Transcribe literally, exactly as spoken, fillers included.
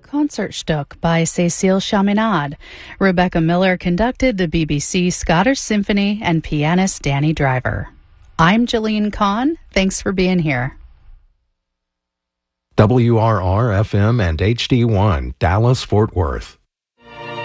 Concertstück by Cécile Chaminade. Rebecca Miller conducted the B B C Scottish Symphony and pianist Danny Driver. I'm Jolene Kahn. Thanks for being here. W R R F M and H D one, Dallas, Fort Worth.